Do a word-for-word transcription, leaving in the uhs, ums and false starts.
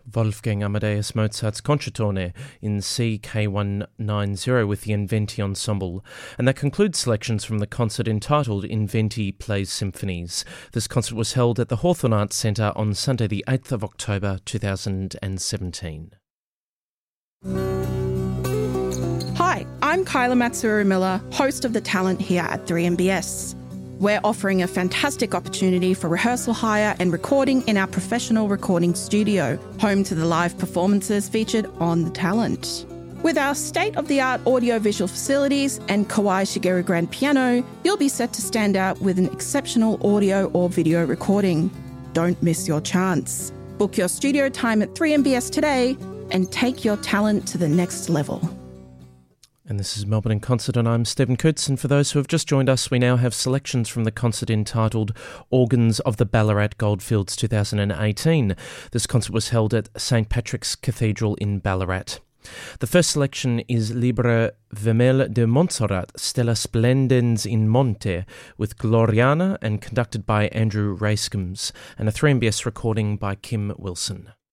Wolfgang Amadeus Mozart's Concertone in C K one ninety with the Inventi Ensemble. And that concludes selections from the concert entitled Inventi Plays Symphonies. This concert was held at the Hawthorne Arts Centre on Sunday the eighth of October two thousand seventeen. Hi, I'm Kyla Matsuru-Miller, host of The Talent here at three M B S. We're offering a fantastic opportunity for rehearsal hire and recording in our professional recording studio, home to the live performances featured on The Talent. With our state-of-the-art audio-visual facilities and Kawai Shigeru grand piano, you'll be set to stand out with an exceptional audio or video recording. Don't miss your chance. Book your studio time at three M B S today and take your talent to the next level. And this is Melbourne in Concert, and I'm Stephen Coots. And for those who have just joined us, we now have selections from the concert entitled Organs of the Ballarat Goldfields two thousand eighteen. This concert was held at Saint Patrick's Cathedral in Ballarat. The first selection is Libre Vermel de Montserrat, Stella Splendens in Monte, with Gloriana and conducted by Andrew Raiskums, and a three M B S recording by Kim Wilson.